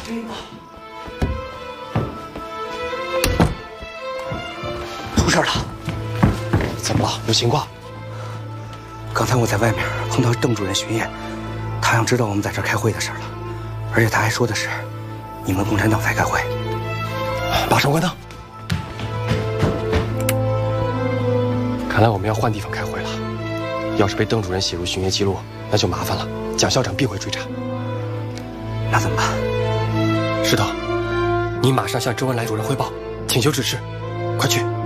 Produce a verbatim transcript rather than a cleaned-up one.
出事了！ 怎么了？有情况？ 刚才我在外面碰到邓主任巡夜，他好像知道我们在这儿开会的事了，而且他还说的是，你们共产党在开会。 马上关灯。看来我们要换地方开会了。要是被邓主任写入巡夜记录，那就麻烦了。蒋校长必会追查。 那怎么办？ 石头，你马上向周恩来主任汇报，请求指示，快去。